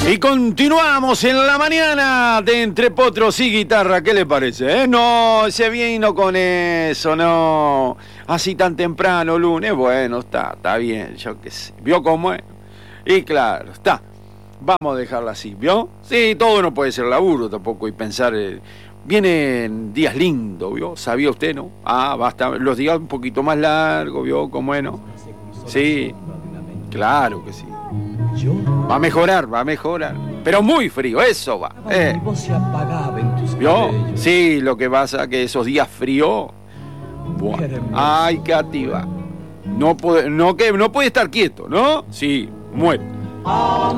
Y continuamos en la mañana de Entre Potros y Guitarra. ¿Qué le parece? No, se vino con eso, no. Así tan temprano, lunes. Bueno, está bien, yo qué sé. ¿Vio cómo es? Y claro, está. Vamos a dejarla así, ¿vio? Sí, todo no puede ser laburo tampoco y pensar... vienen días lindos, ¿vio? ¿Sabía usted, no? Va a estar los días un poquito más largos, ¿vio? ¿Cómo es, no? Sí, claro que sí. Va a mejorar, pero muy frío, eso va. ¿Vio? Sí, lo que pasa es que esos días fríos, ay, cativa. No puede estar quieto, ¿no? Sí, muere.